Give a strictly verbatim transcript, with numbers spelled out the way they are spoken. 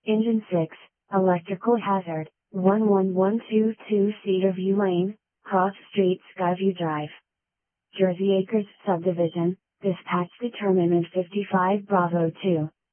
Engine six, electrical hazard, one one one two two Cedar View Lane, Cross Street, Skyview Drive. Jersey Acres Subdivision, dispatch determinant fifty-five Bravo two.